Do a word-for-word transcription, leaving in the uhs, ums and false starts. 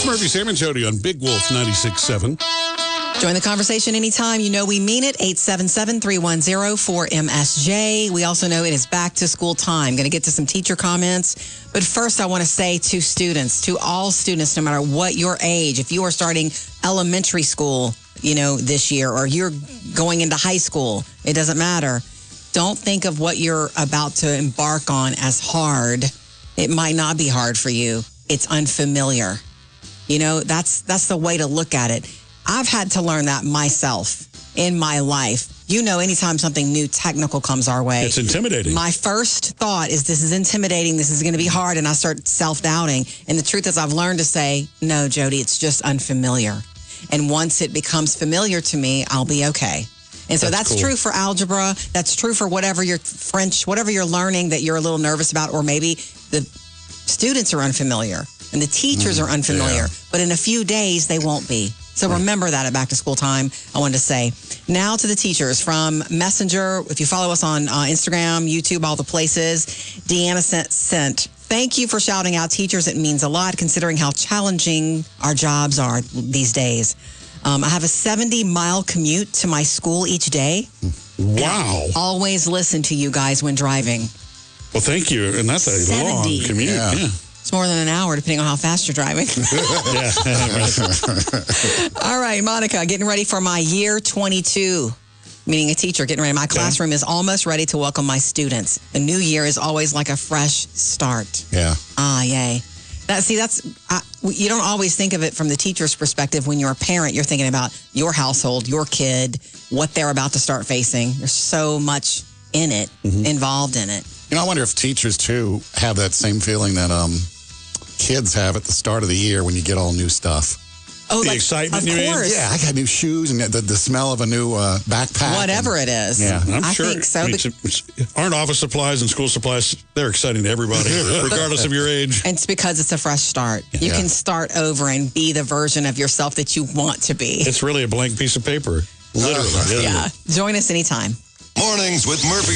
It's Murphy, Sam, and Jody on Big Wolf ninety-six point seven. Join the conversation anytime. You know we mean it. eight seven seven, three one zero, four M S J. We also know it is back to school time. Going to get to some teacher comments. But first, I want to say to students, to all students, no matter what your age, if you are starting elementary school, you know, this year, or you're going into high school, it doesn't matter. Don't think of what you're about to embark on as hard. It might not be hard for you. It's unfamiliar. You know, that's that's the way to look at it. I've had to learn that myself in my life. You know, anytime something new technical comes our way, It's intimidating. my first thought is this is intimidating. This is going to be hard. And I start self-doubting. And the truth is I've learned to say, no, Jody, it's just unfamiliar. And once it becomes familiar to me, I'll be okay. And so that's, That's cool. true for algebra. That's true for whatever your French, whatever you're learning that you're a little nervous about, or maybe the students are unfamiliar and the teachers are unfamiliar. yeah. But in a few days, they won't be. So remember that at back to school time. I wanted to say. Now to the teachers from Messenger. If you follow us on uh, Instagram, YouTube, all the places, Deanna sent, sent. Thank you for shouting out teachers. It means a lot considering how challenging our jobs are these days. Um, I have a seventy mile commute to my school each day. Wow. Always listen to you guys when driving. Well, thank you. And that's a seventy. long commute. Yeah. Yeah. It's more than an hour, depending on how fast you're driving. yeah. Right. All right, Monica, getting ready for my year twenty-two, meaning a teacher, getting ready. My classroom is almost ready to welcome my students. The new year is always like a fresh start. Yeah. Ah, yay. That, see, that's, I, you don't always think of it from the teacher's perspective. When you're a parent, you're thinking about your household, your kid, what they're about to start facing. There's so much in it, Mm-hmm. involved in it. You know, I wonder if teachers, too, have that same feeling that um, kids have at the start of the year when you get all new stuff. Oh, The like, excitement, of you mean? course. Yeah, I got new shoes and the, the smell of a new uh, backpack. Whatever and, it is. Yeah. I'm I sure. think so. I mean, Be- it's- it's- aren't office supplies and school supplies, they're exciting to everybody, regardless of your age. And it's because it's a fresh start. You Yeah. can start over and be the version of yourself that you want to be. It's really a blank piece of paper. Literally. isn't it? Yeah. Join us anytime. Mornings with Murphy.